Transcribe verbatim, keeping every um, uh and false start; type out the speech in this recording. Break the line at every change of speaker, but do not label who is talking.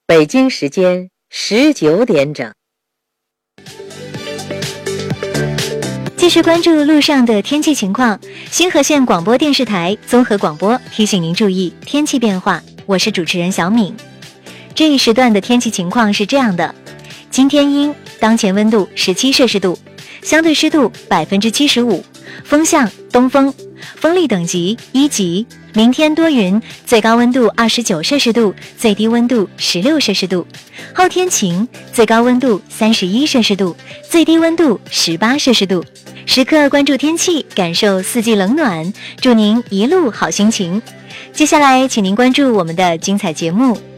北京时间十九点整。
继续关注路上的天气情况。新河县广播电视台综合广播提醒您注意天气变化，我是主持人小敏。这一时段的天气情况是这样的：今天阴，当前温度十七摄氏度，相对湿度百分之七十五，风向东风，风力等级一级。明天多云，最高温度二十九摄氏度，最低温度十六摄氏度。后天晴，最高温度三十一摄氏度，最低温度十八摄氏度。时刻关注天气，感受四季冷暖，祝您一路好心情。接下来请您关注我们的精彩节目。